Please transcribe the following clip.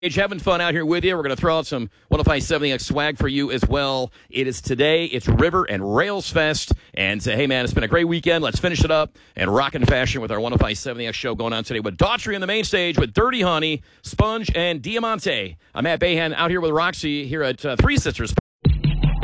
Having fun out here with you. We're going to throw out some 105.7X swag for you as well. It is today. It's River and Rails Fest. And hey, man, it's been a great weekend. Let's finish it up and rock in fashion with our 105.7X show going on today with Daughtry on the main stage with Dirty Honey, Sponge, and Diamante. I'm Matt Bahan out here with Roxy here at Three Sisters